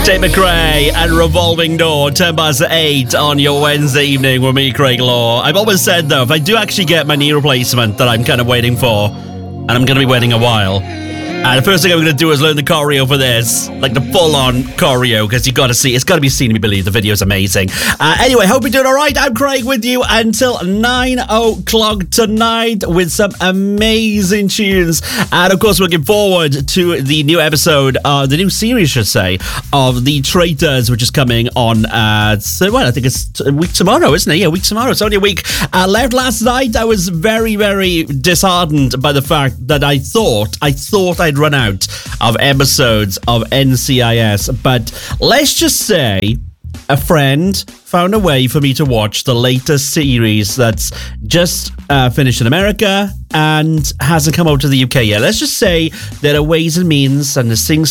Tate McRae and Revolving Door, 8 on your Wednesday evening with me, Craig Law. I've always said, though, if I do actually get my knee replacement that I'm kind of waiting for, and I'm going to be waiting a while, the first thing I'm going to do is learn the choreo for this, like the full-on choreo, because you got to see, it's got to be seen to be believed. The video's amazing. Anyway, hope you're doing all right. I'm Craig with you until 9 o'clock tonight with some amazing tunes. And of course, looking forward to the new episode, the new series, should say, of The Traitors, which is coming on, I think it's a week tomorrow, isn't it? Yeah, a week tomorrow. It's only a week left. Last night, I was very, very disheartened by the fact that I thought I'd run out of episodes of NCIS, but let's just say a friend found a way for me to watch the latest series that's just finished in America and hasn't come out to the UK yet. Let's just say there are ways and means, and there's things